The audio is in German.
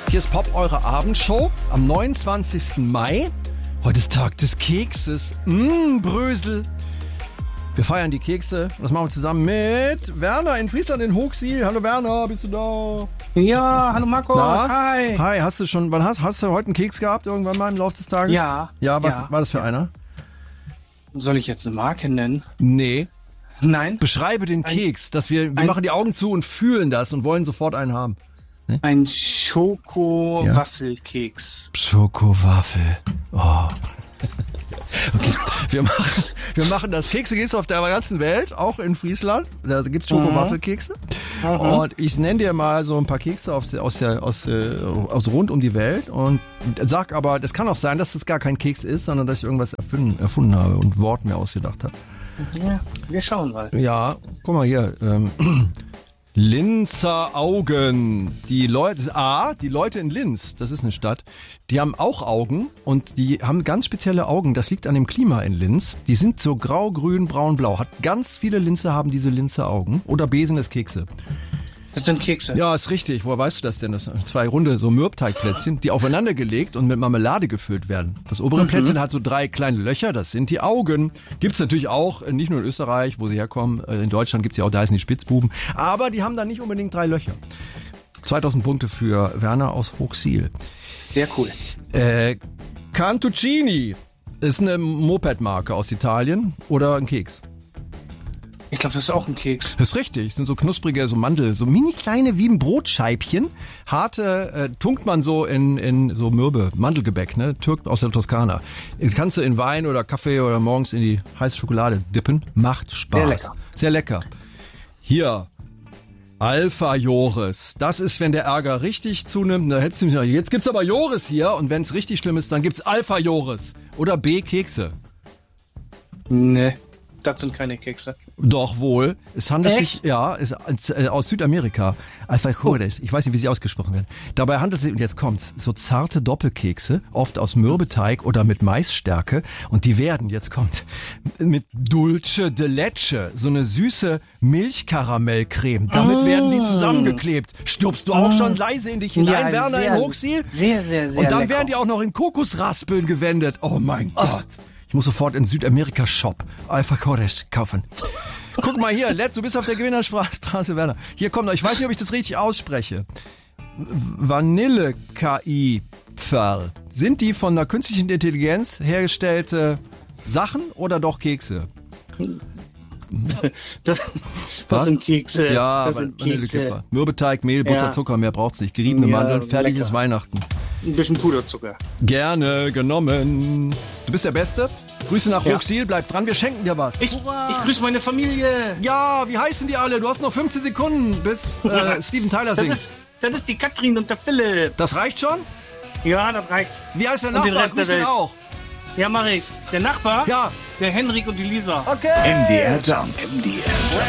Hier ist Pop, eure Abendshow am 29. Mai. Heute ist Tag des Kekses. Brösel. Wir feiern die Kekse. Das machen wir zusammen mit Werner in Friesland in Hochsiel. Hallo Werner, bist du da? Ja, hallo Marco. Hi. Hi, hast du heute einen Keks gehabt irgendwann mal im Laufe des Tages? Ja. Ja, was war das für einer? Soll ich jetzt eine Marke nennen? Nee. Nein. Beschreibe den Keks, dass wir machen die Augen zu und fühlen das und wollen sofort einen haben. Ne? Ein Schoko-Waffelkeks. Schokowaffel. Oh. Okay, wir machen das. Kekse gibt es auf der ganzen Welt, auch in Friesland. Da gibt es Schokowaffelkekse. Und ich nenne dir mal so ein paar Kekse aus rund um die Welt und sag aber, das kann auch sein, dass das gar kein Keks ist, sondern dass ich irgendwas erfunden habe und Wort mir ausgedacht habe. Ja, wir schauen mal. Ja, guck mal hier. Linzer Augen. Die Leute in Linz, das ist eine Stadt, die haben auch Augen und die haben ganz spezielle Augen. Das liegt an dem Klima in Linz. Die sind so grau, grün, braun, blau. Ganz viele Linzer haben diese Linzer Augen. Oder Besen ist Kekse. Das sind Kekse. Ja, ist richtig. Woher weißt du das denn? Das sind 2 runde so Mürbteigplätzchen, die aufeinander gelegt und mit Marmelade gefüllt werden. Das obere Plätzchen hat so 3 kleine Löcher, das sind die Augen. Gibt's natürlich auch, nicht nur in Österreich, wo sie herkommen. In Deutschland gibt's ja auch, da heißen die Spitzbuben. Aber die haben da nicht unbedingt 3 Löcher. 2000 Punkte für Werner aus Hochsiel. Sehr cool. Cantuccini ist eine Moped-Marke aus Italien oder ein Keks? Ich glaube, das ist auch ein Keks. Das ist richtig. Das sind so knusprige, so Mandel, so mini kleine wie ein Brotscheibchen. Harte tunkt man so in so Mürbe, Mandelgebäck, ne? Türk aus der Toskana. Kannst du in Wein oder Kaffee oder morgens in die heiße Schokolade dippen. Macht Spaß. Sehr lecker. Sehr lecker. Hier. Alpha Joris. Das ist, wenn der Ärger richtig zunimmt. Da hättest du mich noch, jetzt gibt's aber Joris hier und wenn es richtig schlimm ist, dann gibt's Alpha Joris. Oder B Kekse. Nee, das sind keine Kekse. Doch wohl. Es handelt Echt? sich, ist aus Südamerika. Alfajores. Ich weiß nicht, wie sie ausgesprochen werden. Dabei handelt es sich, und jetzt kommt's, so zarte Doppelkekse, oft aus Mürbeteig oder mit Maisstärke. Und die werden, jetzt kommt, mit Dulce de Leche, so eine süße Milchkaramellcreme. Damit werden die zusammengeklebt. Stupst du auch schon leise in dich hinein, Ja, Werner, in Hochsiel? Sehr, sehr, sehr Und dann lecker. werden die auch noch in Kokosraspeln gewendet. Oh mein Gott. Ich muss sofort in Südamerika-Shop Alfajores kaufen. Guck mal hier, du bist auf der Gewinnerstraße, Werner. Hier kommt, ich weiß nicht, ob ich das richtig ausspreche. Vanille-KI-Pferl. Sind die von einer künstlichen Intelligenz hergestellte Sachen oder doch Kekse? Das sind Kekse. Ja, das sind Kekse. Vanillekipferl. Mürbeteig, Mehl, Butter, Ja. Zucker, mehr braucht's nicht. Geriebene Ja, Mandeln, fertig lecker. ist Weihnachten. Ein bisschen Puderzucker. Gerne genommen. Du bist der Beste. Grüße nach Ja. Hochsiel, bleib dran, wir schenken dir was. Ich grüße meine Familie. Ja, wie heißen die alle? Du hast noch 15 Sekunden, bis Steven Tyler singt. Das ist die Katrin und der Philipp. Das reicht schon? Ja, das reicht. Wie heißt der Und den Nachbar? Rest der Grüß ihn Welt. auch. Ja, mach ich. Der Nachbar? Ja. Der Henrik und die Lisa. Okay. MDR Jump. MDR Jump.